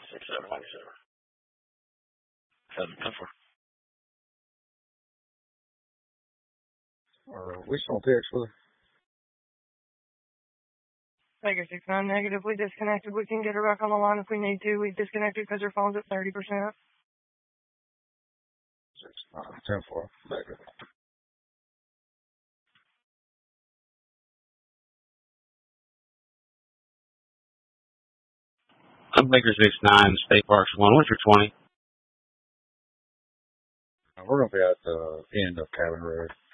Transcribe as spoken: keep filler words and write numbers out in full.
six seven nine seven. Seven ten four. Or we still text with Tiger six nine negative. We disconnected. We can get her back on the line if we need to. We disconnected because her phone's at thirty percent. six nine ten four. Baker. I'm Baker six nine, State Parks one. What's your twenty? We're gonna be at the end of Cabin Road.